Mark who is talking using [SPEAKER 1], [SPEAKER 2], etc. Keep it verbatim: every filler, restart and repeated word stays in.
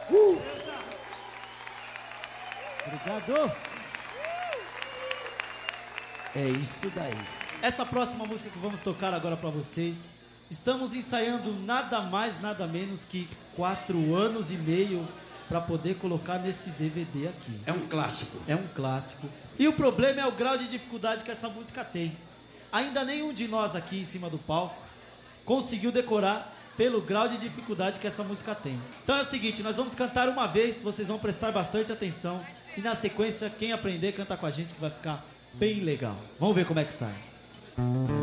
[SPEAKER 1] Uh! Obrigado. É isso daí.
[SPEAKER 2] Essa próxima música que vamos tocar agora pra vocês, estamos ensaiando nada mais, nada menos que quatro anos e meio pra poder colocar nesse D V D aqui.
[SPEAKER 3] É um clássico.
[SPEAKER 2] É um clássico. E o problema é o grau de dificuldade que essa música tem. Ainda nenhum de nós aqui em cima do palco conseguiu decorar pelo grau de dificuldade que essa música tem. Então é o seguinte, nós vamos cantar uma vez, vocês vão prestar bastante atenção. E na sequência, quem aprender, canta com a gente que vai ficar bem legal. Vamos ver como é que sai.